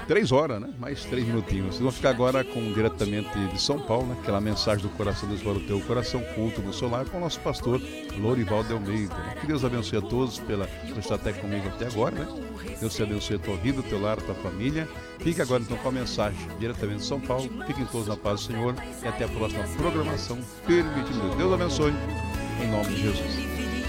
3 horas, né? Mais 3 minutinhos. Vocês vão ficar agora diretamente de São Paulo, né? Aquela mensagem do coração Deus para o teu coração, culto no seu lar, com o nosso pastor Lorivaldo Almeida. Né? Que Deus abençoe a todos por estar até comigo até agora, né? Deus te abençoe a tua vida, o teu lar, a tua família. Fique agora então com a mensagem diretamente de São Paulo. Fiquem todos na paz do Senhor e até a próxima programação. Permitindo Deus. Deus abençoe. Em nome de Jesus.